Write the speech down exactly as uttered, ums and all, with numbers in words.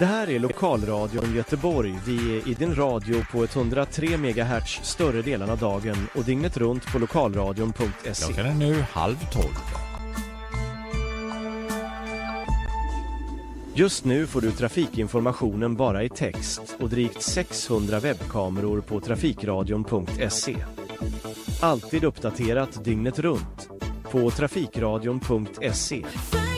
Det här är Lokalradion Göteborg. Vi är i din radio på etthundratre megahertz större delen av dagen och dygnet runt på lokalradion punkt se. Klockan är nu halv tolv. Just nu får du trafikinformationen bara i text och drygt sexhundra webbkameror på trafikradion punkt se. Alltid uppdaterat dygnet runt på trafikradion punkt se.